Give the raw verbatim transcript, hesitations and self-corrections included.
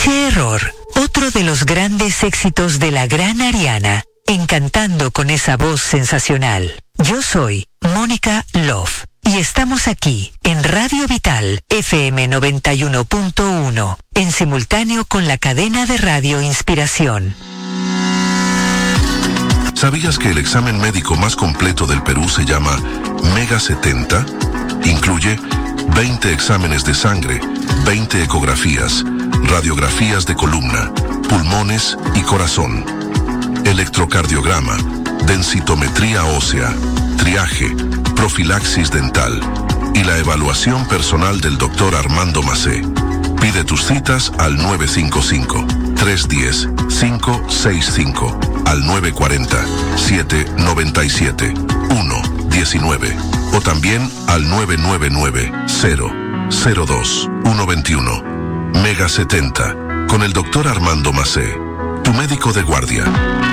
Qué error. Otro de los grandes éxitos de la gran Ariana, encantando con esa voz sensacional. Yo soy Mónica Love y estamos aquí en Radio Vital F M noventa y uno punto uno, en simultáneo con la cadena de radio Inspiración. ¿Sabías que el examen médico más completo del Perú se llama Mega setenta? Incluye veinte exámenes de sangre, veinte ecografías, radiografías de columna, pulmones y corazón, electrocardiograma, densitometría ósea, triaje, profilaxis dental y la evaluación personal del doctor Armando Macé. Pide tus citas al nueve cinco cinco, tres uno cero, cinco seis cinco, al nueve cuatro cero, siete nueve siete, uno uno nueve o también al nueve nueve nueve, cero cero dos, uno dos uno. Mega setenta, con el doctor Armando Macé, tu médico de guardia.